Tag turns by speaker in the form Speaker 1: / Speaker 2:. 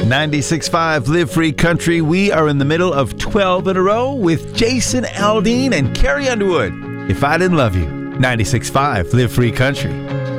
Speaker 1: 96.5 Live Free Country. We are in the middle of 12 in a row with Jason Aldean and Carrie Underwood. If I Didn't Love You. 96.5 Live Free Country.